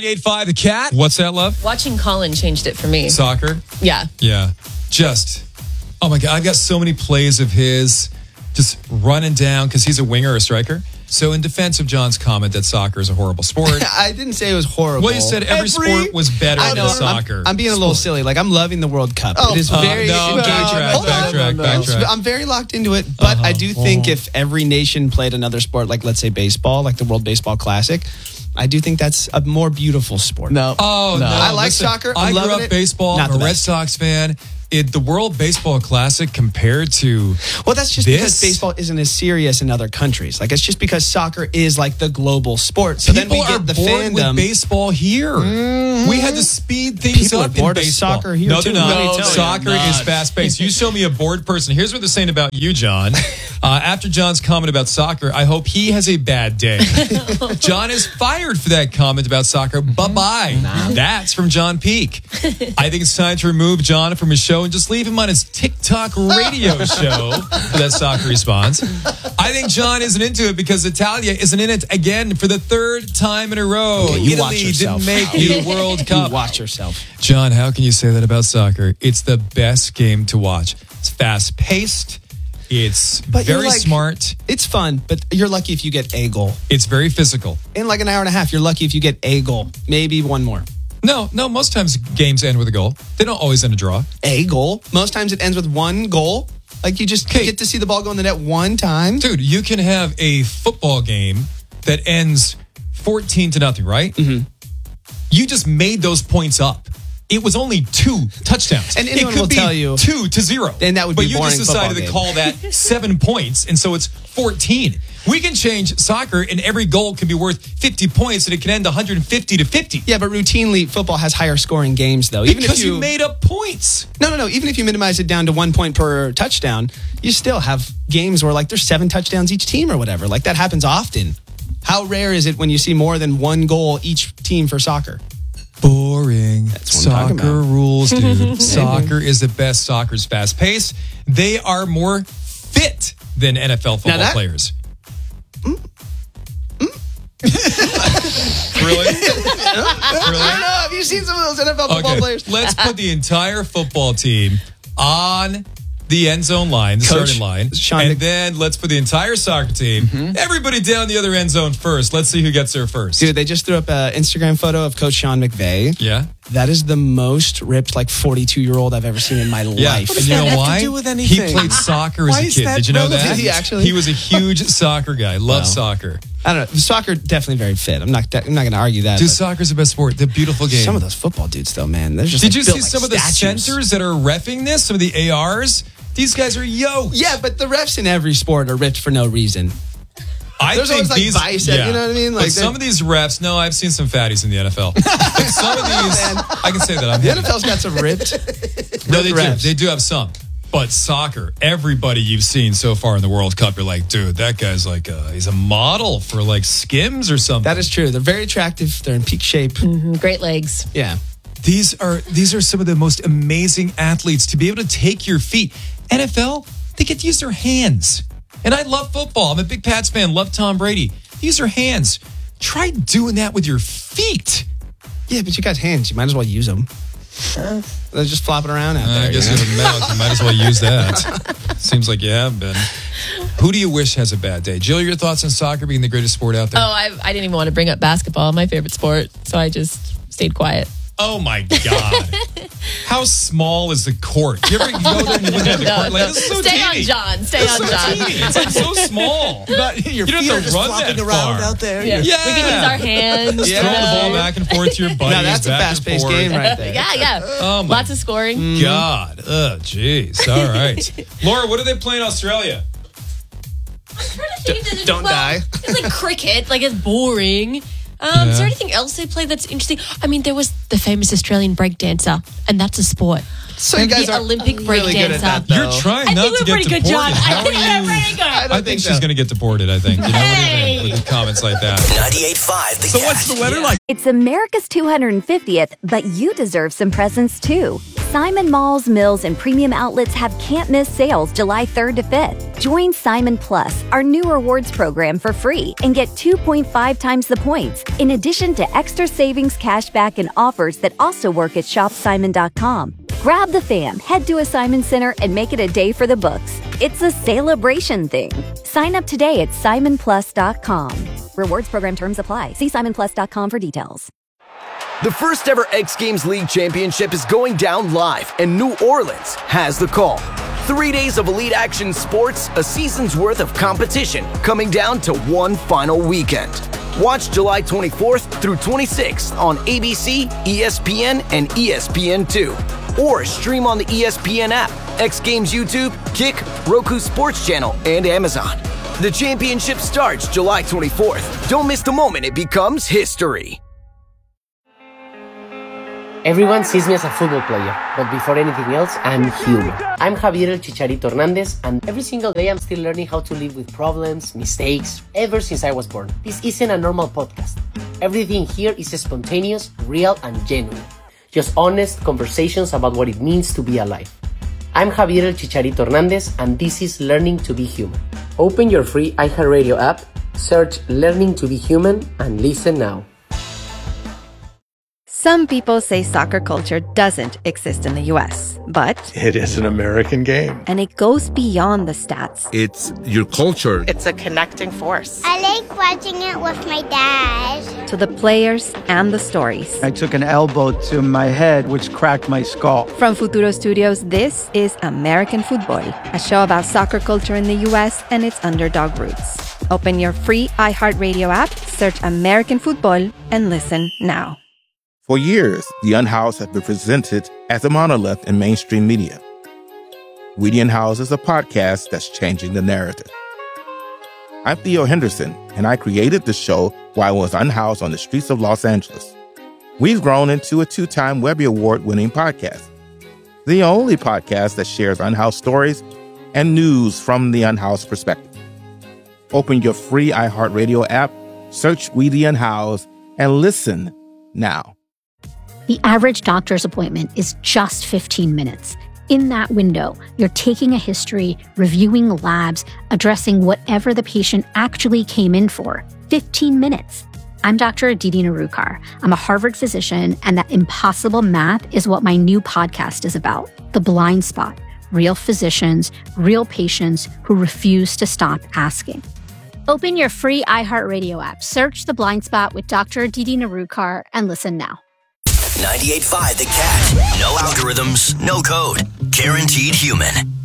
98.5 The Cat. What's that, love? Watching Colin changed it for me. Soccer? Yeah. Yeah. Oh my God, I've got so many plays of his just running down because he's a winger or a striker. So in defense of John's comment that soccer is a horrible sport. I didn't say it was horrible. Well, you said every sport was better than soccer. I'm being a little silly. Like, I'm loving the World Cup. It is very backtrack. I'm very locked into it, but I do think if every nation played another sport, like let's say baseball, like the World Baseball Classic, I do think that's a more beautiful sport. No. I like soccer. I grew up baseball. I'm a Red Sox fan. The World Baseball Classic compared to that's just because baseball isn't as serious in other countries. Like, it's just because soccer is like the global sport. So people then we get the fandom with baseball here. We had to speed things people up are bored in baseball. Of soccer here no, too. No, soccer is fast paced. You show me a bored person. Here's what they're saying about you, John. After John's comment about soccer, I hope he has a bad day. John is fired for that comment about soccer. Bye-bye. That's from John Peak. I think it's time to remove John from his show and just leave him on his TikTok radio show for that soccer response. I think John isn't into it because Italia isn't in it again for the third time in a row. Okay, Italy didn't make the World Cup. You watch yourself. John, how can you say that about soccer? It's the best game to watch. It's fast-paced. It's very smart. It's fun, but you're lucky if you get a goal. It's very physical. In like an hour and a half, you're lucky if you get a goal. Maybe one more. No, most times games end with a goal. They don't always end a draw. A goal. Most times it ends with one goal. Like, you just get to see the ball go in the net one time. Dude, you can have a football game that ends 14-0, right? Mm-hmm. You just made those points up. It was only 2 touchdowns. And anyone will tell you 2-0. And that would be boring. But you just decided to call that 7 points, and so it's 14. We can change soccer, and every goal can be worth 50 points, and it can end 150-50. Yeah, but routinely, football has higher scoring games, though. Even if you made up points. No. Even if you minimize it down to 1 point per touchdown, you still have games where, like, there's 7 touchdowns each team or whatever. Like, that happens often. How rare is it when you see more than 1 goal each team for soccer? Boring. Soccer rules, dude. Soccer is the best. Soccer's fast-paced. They are more fit than NFL football players. Really? I don't know. Have you seen some of those NFL football players? Let's put the entire football team on the end zone line, the starting line, and then let's put the entire soccer team, everybody down the other end zone first. Let's see who gets there first. Dude, they just threw up an Instagram photo of Coach Sean McVay. Yeah. That is the most ripped, 42-year-old I've ever seen in my life. And you know why? To do with anything? He played soccer as a kid. Did you know that? Did he actually? He was a huge soccer guy. Loved soccer. I don't know. Soccer definitely very fit. I'm not going to argue that. Dude, soccer's the best sport. The beautiful game. Some of those football dudes, though, man. They're just Did you see some of the centers that are reffing this? Some of the ARs? These guys are yoked. Yeah, but the refs in every sport are ripped for no reason. There's always bicep, you know what I mean? Like, some of these refs, I've seen some fatties in the NFL. But some of these, I can say that. The NFL's got some ripped. No, they do. They do have some. But soccer, everybody you've seen so far in the World Cup, you're like, dude, that guy's he's a model for Skims or something. That is true. They're very attractive. They're in peak shape. Mm-hmm. Great legs. Yeah. These are some of the most amazing athletes to be able to take your feet. NFL, they get to use their hands. And I love football. I'm a big Pats fan. Love Tom Brady. Use your hands. Try doing that with your feet. Yeah, but you got hands. You might as well use them. They're just flopping around out there. I guess you have a mouth. You might as well use that. Seems like you have been. Who do you wish has a bad day? Jill, your thoughts on soccer being the greatest sport out there? Oh, I didn't even want to bring up basketball, my favorite sport, so I just stayed quiet. Oh, my God. How small is the court? You ever go there and you look at the court? This is so Stay teeny. on John. Stay on John. Teeny. It's so small. Your feet are just flopping around out there. Yeah. We can use our hands. Throwing the ball back and forth to your buddies. Now that's a fast-paced game right there. Yeah. Oh, lots of scoring. God. Oh, jeez. All right. Laura, what do they play in Australia? Don't die. It's like cricket. It's boring. Is there anything else they play that's interesting? I mean, there was the famous Australian breakdancer, and that's a sport. So you guys The are Olympic really good at that, breakdancer. though. You're trying I not think to we're get pretty good, deported. John. How I think are we're you? pretty good. I think she's going to get deported, I think. You know, what do you think with comments like that? 98.5 The So Cat. what's the weather like? It's America's 250th, but you deserve some presents too. Simon Malls, Mills, and premium outlets have can't-miss sales July 3rd to 5th. Join Simon Plus, our new rewards program, for free and get 2.5 times the points, in addition to extra savings, cashback, and offers that also work at shopsimon.com. Grab the fam, head to a Simon Center, and make it a day for the books. It's a celebration thing. Sign up today at simonplus.com. Rewards program terms apply. See simonplus.com for details. The first ever X Games League Championship is going down live, and New Orleans has the call. 3 days of elite action sports, a season's worth of competition, coming down to one final weekend. Watch July 24th through 26th on ABC, ESPN, and ESPN2. Or stream on the ESPN app, X Games YouTube, Kick, Roku Sports Channel, and Amazon. The championship starts July 24th. Don't miss the moment it becomes history. Everyone sees me as a football player, but before anything else, I'm human. I'm Javier El Chicharito Hernandez, and every single day I'm still learning how to live with problems, mistakes, ever since I was born. This isn't a normal podcast. Everything here is spontaneous, real, and genuine. Just honest conversations about what it means to be alive. I'm Javier El Chicharito Hernandez, and this is Learning to be Human. Open your free iHeartRadio app, search Learning to be Human, and listen now. Some people say soccer culture doesn't exist in the U.S., but it is an American game. And it goes beyond the stats. It's your culture. It's a connecting force. I like watching it with my dad. To the players and the stories. I took an elbow to my head, which cracked my skull. From Futuro Studios, this is American Football, a show about soccer culture in the U.S. and its underdog roots. Open your free iHeartRadio app, search American Football, and listen now. For years, The Unhoused has been presented as a monolith in mainstream media. We The Unhoused is a podcast that's changing the narrative. I'm Theo Henderson, and I created the show while I was unhoused on the streets of Los Angeles. We've grown into a 2-time Webby Award-winning podcast, the only podcast that shares unhoused stories and news from the unhoused perspective. Open your free iHeartRadio app, search We The Unhoused, and listen now. The average doctor's appointment is just 15 minutes. In that window, you're taking a history, reviewing labs, addressing whatever the patient actually came in for. 15 minutes. I'm Dr. Aditi Narukar. I'm a Harvard physician, and that impossible math is what my new podcast is about. The Blind Spot. Real physicians, real patients who refuse to stop asking. Open your free iHeartRadio app, search The Blind Spot with Dr. Aditi Narukar, and listen now. 98.5 The Cat. No algorithms, no code. Guaranteed human.